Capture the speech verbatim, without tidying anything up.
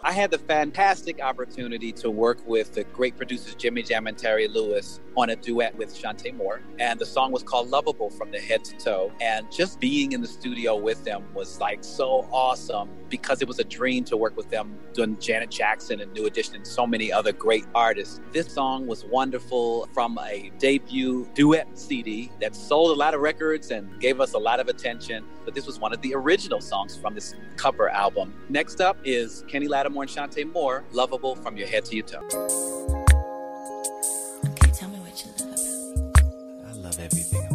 I had the fantastic opportunity to work with the great producers Jimmy Jam and Terry Lewis on a duet with Chanté Moore. And the song was called Lovable from the Head to Toe. And just being in the studio with them was like so awesome because it was a dream to work with them doing Janet Jackson and New Edition and so many other great artists. This song was wonderful from a debut duet C D that sold a lot of records and gave us a lot of attention. But this was one of the original songs from this cover album. Next up is Kenny Lattimore and Chanté Moore, Lovable from Your Head to Your Toe. Okay, tell me what you love about me. I love everything